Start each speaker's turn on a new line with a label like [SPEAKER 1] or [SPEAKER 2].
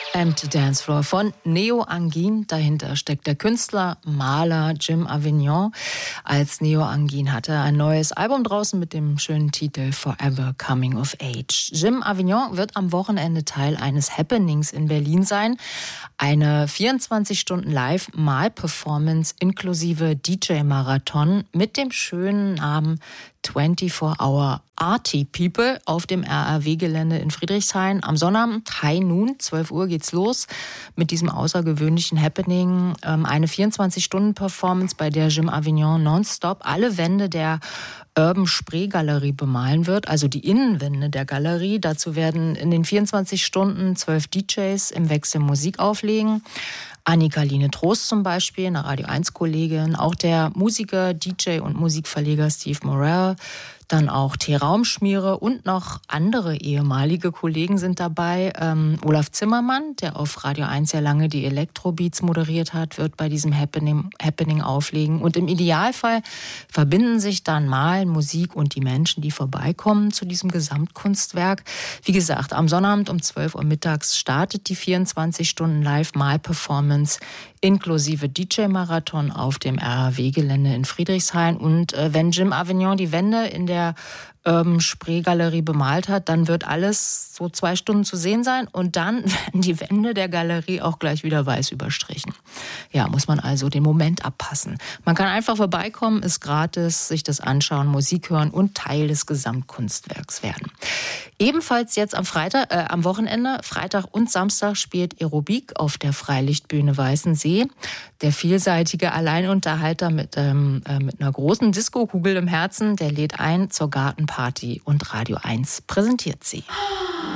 [SPEAKER 1] Empty Dance Floor von Neo Angin. Dahinter steckt der Künstler, Maler Jim Avignon. Als Neo Angin hatte er ein neues Album draußen mit dem schönen Titel Forever Coming of Age. Jim Avignon wird am Wochenende Teil eines Happenings in Berlin sein. Eine 24-Stunden-Live-Mal-Performance inklusive DJ-Marathon mit dem schönen Namen 24-Hour Arty People auf dem RAW-Gelände in Friedrichshain. Am Sonnabend, High Noon, 12 Uhr geht's los mit diesem außergewöhnlichen Happening. Eine 24-Stunden-Performance, bei der Jim Avignon nonstop alle Wände der Urban Spree Galerie bemalen wird, also die Innenwände der Galerie. Dazu werden in den 24 Stunden 12 DJs im Wechsel Musik auflegen. Annika-Line Trost zum Beispiel, eine Radio-1-Kollegin, auch der Musiker, DJ und Musikverleger Steve Morell, dann auch T-Raumschmiere und noch andere ehemalige Kollegen sind dabei. Olaf Zimmermann, der auf Radio 1 sehr lange die Elektrobeats moderiert hat, wird bei diesem Happening auflegen. Und im Idealfall verbinden sich dann Malen, Musik und die Menschen, die vorbeikommen zu diesem Gesamtkunstwerk. Wie gesagt, am Sonnabend um 12 Uhr mittags startet die 24-Stunden-Live-Mal-Performance inklusive DJ-Marathon auf dem RAW-Gelände in Friedrichshain. Und wenn Jim Avignon die Wände in der Spree-Galerie bemalt hat, dann wird alles so 2 Stunden zu sehen sein und dann werden die Wände der Galerie auch gleich wieder weiß überstrichen. Ja, muss man also den Moment abpassen. Man kann einfach vorbeikommen, ist gratis, sich das anschauen, Musik hören und Teil des Gesamtkunstwerks werden. Ebenfalls jetzt am Wochenende, Freitag und Samstag, spielt Aerobik auf der Freilichtbühne Weißensee. Der vielseitige Alleinunterhalter mit einer großen Diskokugel im Herzen, der lädt ein zur Gartenparty und Radio 1 präsentiert sie.